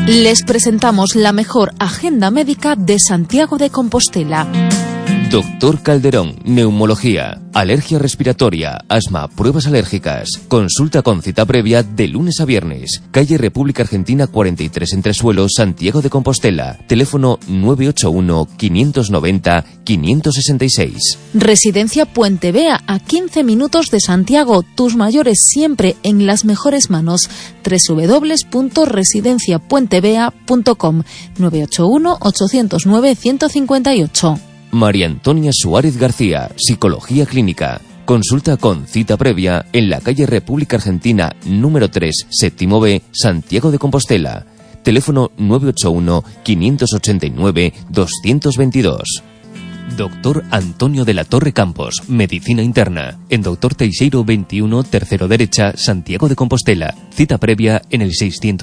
Les presentamos la mejor agenda médica de Santiago de Compostela. Doctor Calderón, neumología, alergia respiratoria, asma, pruebas alérgicas. Consulta con cita previa de lunes a viernes. Calle República Argentina 43 Entresuelos, Santiago de Compostela. Teléfono 981-590-566. Residencia Puente Vea, a 15 minutos de Santiago. Tus mayores siempre en las mejores manos. www.residenciapuentevea.com 981-809-158. María Antonia Suárez García, Psicología Clínica. Consulta con cita previa en la calle República Argentina número 3, séptimo B, Santiago de Compostela. Teléfono 981-589-222. Doctor Antonio de la Torre Campos, Medicina Interna. En Doctor Teixeiro 21, tercero derecha, Santiago de Compostela. Cita previa en el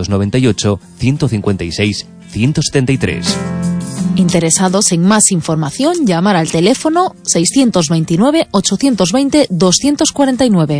628-156-173. Interesados en más información, llamar al teléfono 629-820-249.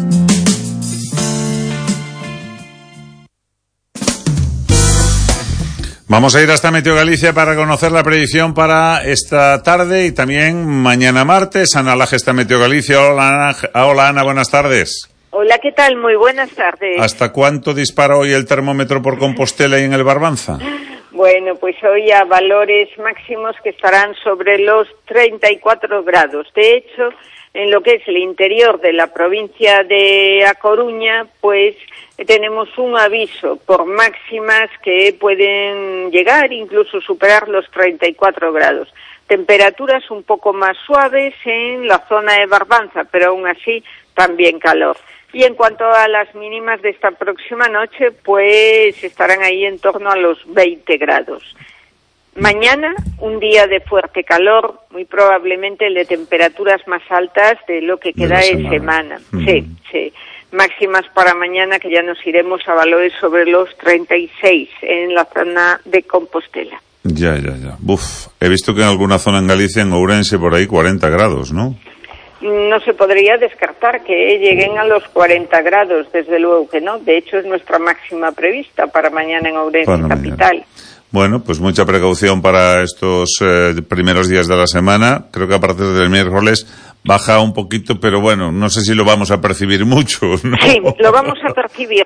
Vamos a ir hasta Meteo Galicia para conocer la predicción para esta tarde y también mañana martes. Ana Laje está en Meteo Galicia. Hola Ana, buenas tardes. Hola, ¿qué tal? Muy buenas tardes. ¿Hasta cuánto dispara hoy el termómetro por Compostela y en el Barbanza? Bueno, pues hoy a valores máximos que estarán sobre los 34 grados. De hecho, en lo que es el interior de la provincia de A Coruña, pues tenemos un aviso por máximas que pueden llegar, incluso superar los 34 grados. Temperaturas un poco más suaves en la zona de Barbanza, pero aún así también calor. Y en cuanto a las mínimas de esta próxima noche, pues estarán ahí en torno a los 20 grados. Mañana, un día de fuerte calor, muy probablemente el de temperaturas más altas de lo que queda de semana. Sí. Máximas para mañana que ya nos iremos a valores sobre los 36 en la zona de Compostela. Ya. He visto que en alguna zona en Galicia, en Ourense, por ahí 40 grados, ¿no? No se podría descartar que lleguen a los 40 grados, desde luego que no. De hecho, es nuestra máxima prevista para mañana en Ourense capital. Bueno, pues mucha precaución para estos primeros días de la semana. Creo que a partir del miércoles baja un poquito, pero bueno, no sé si lo vamos a percibir mucho, ¿no? Sí, lo vamos a percibir,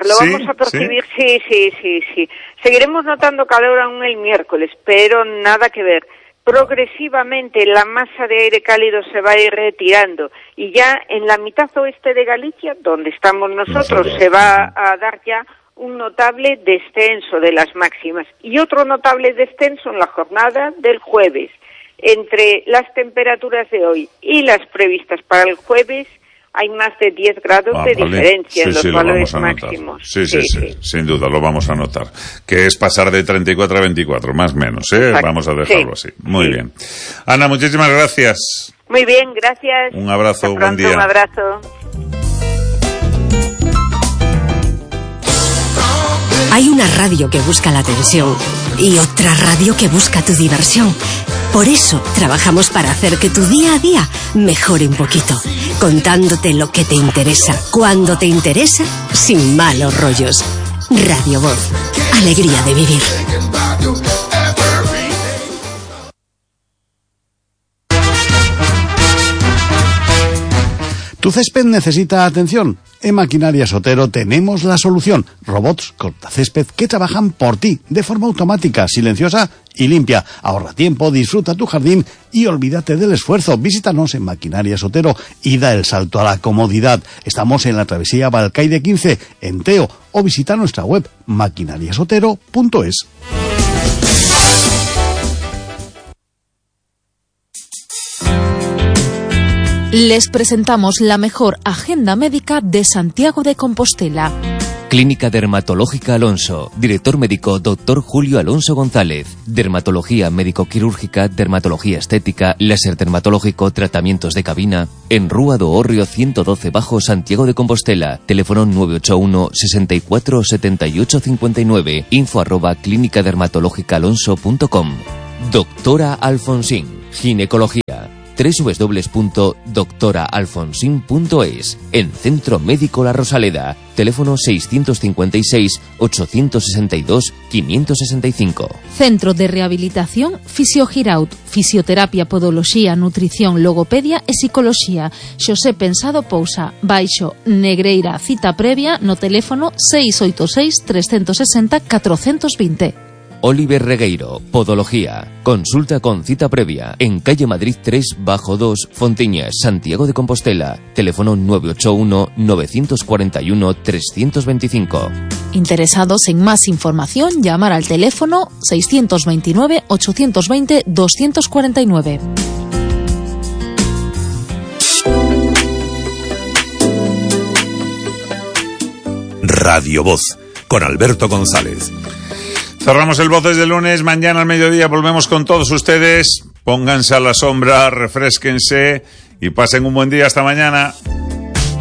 sí. Seguiremos notando calor aún el miércoles, pero nada que ver. Progresivamente la masa de aire cálido se va a ir retirando y ya en la mitad oeste de Galicia, donde estamos nosotros, se va a dar ya un notable descenso de las máximas y otro notable descenso en la jornada del jueves. Entre las temperaturas de hoy y las previstas para el jueves hay más de 10 grados de diferencia en los valores máximos. Sí, sin duda, lo vamos a notar. Que es pasar de 34 a 24, más o menos, ¿eh? Exacto. Vamos a dejarlo así. Muy bien. Ana, muchísimas gracias. Muy bien, gracias. Un abrazo, buen día. Un abrazo. Hay una radio que busca la atención y otra radio que busca tu diversión. Por eso trabajamos para hacer que tu día a día mejore un poquito, contándote lo que te interesa, cuando te interesa, sin malos rollos. Radio Voz, alegría de vivir. ¿Tu césped necesita atención? En Maquinarias Otero tenemos la solución. Robots cortacésped que trabajan por ti, de forma automática, silenciosa y limpia. Ahorra tiempo, disfruta tu jardín y olvídate del esfuerzo. Visítanos en Maquinarias Otero y da el salto a la comodidad. Estamos en la travesía Balcaide 15, en Teo, o visita nuestra web maquinariasotero.es. Les presentamos la mejor agenda médica de Santiago de Compostela. Clínica Dermatológica Alonso. Director médico Dr. Julio Alonso González. Dermatología médico-quirúrgica, dermatología estética, láser dermatológico, tratamientos de cabina. En Rúa do Hórreo 112 Bajo, Santiago de Compostela. Teléfono 981 64 78 59. info@clinicadermatologicaalonso.com. Doctora Alfonsín. Ginecología. www.doctoraalfonsin.es. En Centro Médico La Rosaleda, teléfono 656-862-565. Centro de Rehabilitación Fisiogiraut, fisioterapia, podoloxía, nutrición, logopedia e psicoloxía. Xosé Pensado Pousa, baixo Negreira, cita previa no teléfono 686 360 420. Oliver Regueiro, Podología. Consulta con cita previa en calle Madrid 3, bajo 2, Fontiñas, Santiago de Compostela. Teléfono 981-941-325. Interesados en más información, llamar al teléfono 629-820-249. Radio Voz, con Alberto González. Cerramos el Voces de lunes. Mañana al mediodía volvemos con todos ustedes. Pónganse a la sombra, refrésquense y pasen un buen día. Hasta mañana.